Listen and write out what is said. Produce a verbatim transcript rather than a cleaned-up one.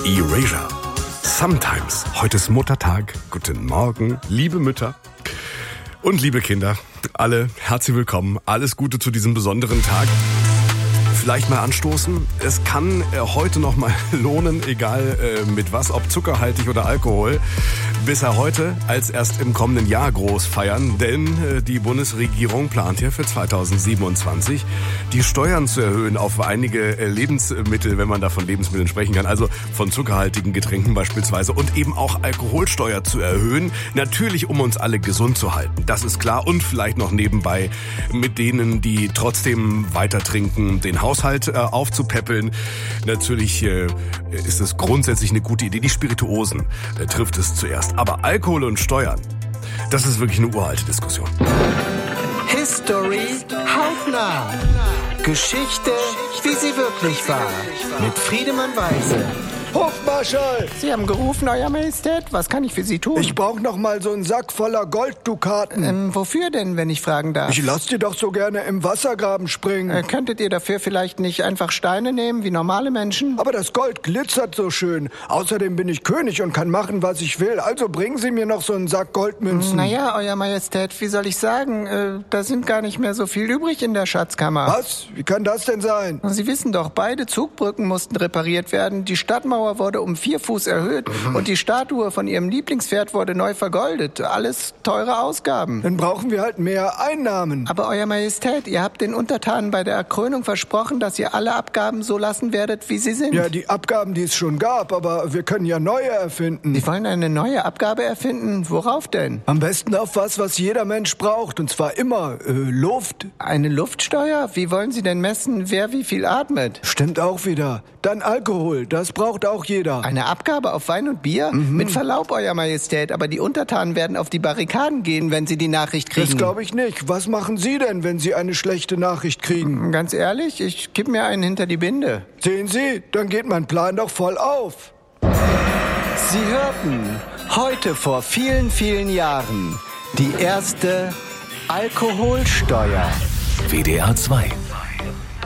Erasure. Sometimes. Heute ist Muttertag. Guten Morgen, liebe Mütter und liebe Kinder. Alle herzlich willkommen. Alles Gute zu diesem besonderen Tag. Vielleicht mal anstoßen. Es kann äh, heute noch mal lohnen, egal äh, mit was, ob zuckerhaltig oder Alkohol. Bisher heute als erst im kommenden Jahr groß feiern, denn äh, die Bundesregierung plant ja für zweitausendsiebenundzwanzig die Steuern zu erhöhen auf einige äh, Lebensmittel, wenn man da von Lebensmitteln sprechen kann, also von zuckerhaltigen Getränken beispielsweise, und eben auch Alkoholsteuer zu erhöhen. Natürlich, um uns alle gesund zu halten, das ist klar, und vielleicht noch nebenbei mit denen, die trotzdem weiter trinken, den Haushalt äh, aufzupäppeln. Natürlich äh, ist es grundsätzlich eine gute Idee. Die Spirituosen äh, trifft es zuerst. Aber Alkohol und Steuern, das ist wirklich eine uralte Diskussion. History hautnah. Geschichte, wie sie wirklich war. Mit Friedemann Weise. Hofmarschall! Sie haben gerufen, Euer Majestät. Was kann ich für Sie tun? Ich brauch noch mal so einen Sack voller Golddukaten. Ähm, wofür denn, wenn ich fragen darf? Ich lass dir doch so gerne im Wassergraben springen. Äh, könntet ihr dafür vielleicht nicht einfach Steine nehmen, wie normale Menschen? Aber das Gold glitzert so schön. Außerdem bin ich König und kann machen, was ich will. Also bringen Sie mir noch so einen Sack Goldmünzen. Naja, Euer Majestät, wie soll ich sagen? Äh, da sind gar nicht mehr so viel übrig in der Schatzkammer. Was? Wie kann das denn sein? Sie wissen doch, beide Zugbrücken mussten repariert werden. Die Stadtmauer wurde um vier Fuß erhöht mhm. und die Statue von Ihrem Lieblingspferd wurde neu vergoldet. Alles teure Ausgaben. Dann brauchen wir halt mehr Einnahmen. Aber Euer Majestät, ihr habt den Untertanen bei der Krönung versprochen, dass ihr alle Abgaben so lassen werdet, wie sie sind. Ja, die Abgaben, die es schon gab, aber wir können ja neue erfinden. Sie wollen eine neue Abgabe erfinden? Worauf denn? Am besten auf was, was jeder Mensch braucht, und zwar immer äh, Luft. Eine Luftsteuer? Wie wollen Sie denn messen, wer wie viel atmet? Stimmt auch wieder. Dann Alkohol, das braucht auch jeder. Eine Abgabe auf Wein und Bier? Mhm. Mit Verlaub, Euer Majestät, aber die Untertanen werden auf die Barrikaden gehen, wenn sie die Nachricht kriegen. Das glaube ich nicht. Was machen Sie denn, wenn Sie eine schlechte Nachricht kriegen? Ganz ehrlich, ich kipp mir einen hinter die Binde. Sehen Sie, dann geht mein Plan doch voll auf. Sie hörten heute vor vielen, vielen Jahren die erste Alkoholsteuer. W D R zwei